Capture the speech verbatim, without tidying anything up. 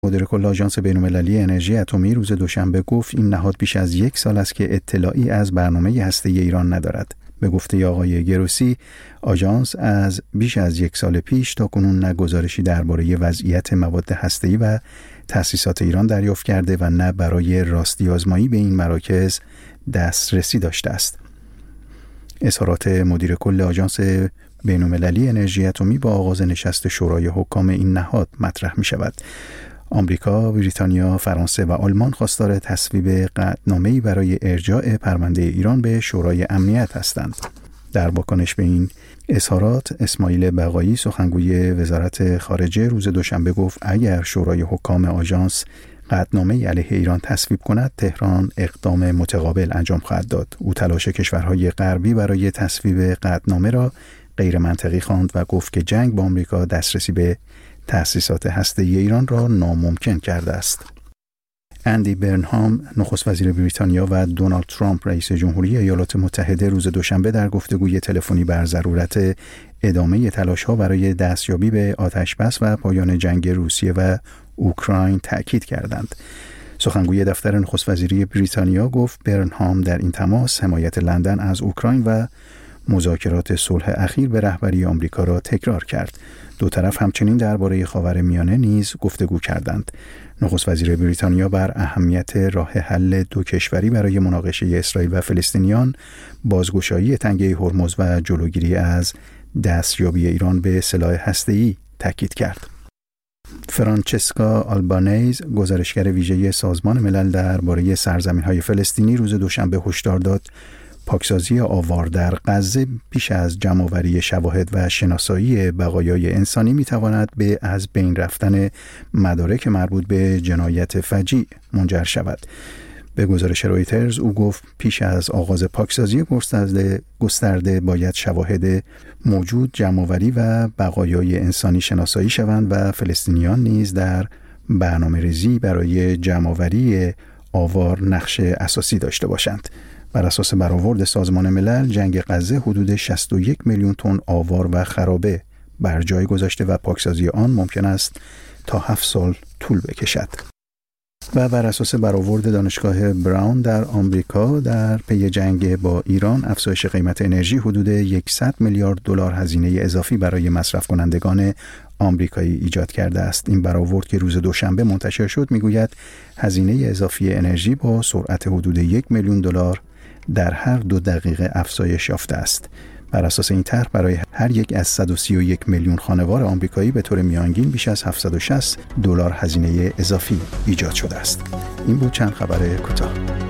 مدیر کل آژانس بین‌المللی انرژی اتمی روز دوشنبه گفت این نهاد بیش از یک سال است که اطلاعی از برنامه هسته‌ای ایران ندارد. به گفته آقای گروسی، آژانس از بیش از یک سال پیش تا کنون نه گزارشی درباره وضعیت مواد هسته‌ای و تأسیسات ایران دریافت کرده و نه برای راستی آزمایی به این مراکز دسترسی داشته است. اظهارات مدیر کل آژانس بین‌المللی انرژی اتمی با آغاز نشست شورای حکام این نهاد مطرح می شود. آمریکا، بریتانیا، فرانسه و آلمان خواستار تصویب قطعنامه‌ای برای ارجاع پرونده ایران به شورای امنیت هستند. در واکنش به این اظهارات، اسماعیل بقایی سخنگوی وزارت خارجه روز دوشنبه گفت اگر شورای حکام آژانس قطعنامه‌ای علیه ایران تصویب کند، تهران اقدام متقابل انجام خواهد داد. او تلاش کشورهای غربی برای تصویب قطعنامه را غیر منطقی خواند و گفت که جنگ با آمریکا دسترسی به تأسیسات هسته‌ای ایران را ناممکن کرده است. اندی برنهام نخست وزیر بریتانیا و دونالد ترامپ رئیس جمهوری ایالات متحده روز دوشنبه در گفتگوی تلفنی بر ضرورت ادامه تلاش‌ها برای دستیابی به آتش‌بس و پایان جنگ روسیه و اوکراین تأکید کردند. سخنگوی دفتر نخست وزیری بریتانیا گفت برنهام در این تماس حمایت لندن از اوکراین و مذاکرات صلح اخیر به رهبری آمریکا را تکرار کرد. دو طرف همچنین درباره خاورمیانه نیز گفتگو کردند. نخست وزیر بریتانیا بر اهمیت راه حل دو کشوری برای مناقشه اسرائیل و فلسطینیان، بازگشایی تنگه هرمز و جلوگیری از دستیابی ایران به سلاح هسته‌ای تاکید کرد. فرانچسکا آلبانیز، گزارشگر ویژه سازمان ملل درباره سرزمین‌های فلسطینی، روز دوشنبه هشدار داد پاکسازی آوار در غزه بیش از جمع‌آوری شواهد و شناسایی بقایای انسانی می‌تواند به از بین رفتن مدارک مربوط به جنایت فجیع منجر شود. به گزارش رویترز او گفت پیش از آغاز پاکسازی گسترده گسترده باید شواهد موجود جمع‌آوری و بقایای انسانی شناسایی شوند و فلسطینیان نیز در برنامه‌ریزی برای جمع‌آوری آوار نقش اساسی داشته باشند. بر اساس برآورد سازمان ملل، جنگ غزه حدود شصت و یک میلیون تن آوار و خرابه بر جای گذاشته و پاکسازی آن ممکن است تا هفت سال طول بکشد. و بر اساس برآورد دانشگاه براون در آمریکا، در پی جنگ با ایران، افزایش قیمت انرژی حدود صد میلیارد دلار هزینه اضافی برای مصرف کنندگان آمریکایی ایجاد کرده است. این برآورد که روز دوشنبه منتشر شد میگوید هزینه اضافی انرژی با سرعت حدود یک میلیون دلار در هر دو دقیقه افزایش یافته است. بر اساس این طرح برای هر یک از صد و سی و یک میلیون خانوار آمریکایی به طور میانگین بیش از هفتصد و شصت دلار هزینه اضافی ایجاد شده است. این بود چند خبر کوتاه.